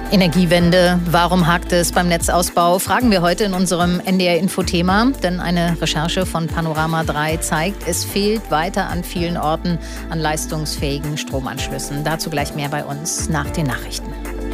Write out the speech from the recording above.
Energiewende, warum hakt es beim Netzausbau? Fragen wir heute in unserem NDR-Info-Thema. Denn eine Recherche von Panorama 3 zeigt, es fehlt weiter an vielen Orten an leistungsfähigen Stromanschlüssen. Dazu gleich mehr bei uns nach den Nachrichten.